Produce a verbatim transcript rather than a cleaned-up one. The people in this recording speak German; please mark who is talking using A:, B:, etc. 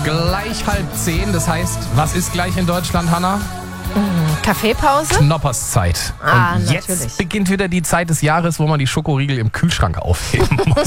A: Gleich halb zehn, das heißt, was ist gleich in Deutschland, Hanna?
B: Kaffeepause?
A: Knopperszeit.
B: Ah,
A: Und jetzt
B: natürlich.
A: beginnt wieder die Zeit des Jahres, wo man die Schokoriegel im Kühlschrank aufheben muss.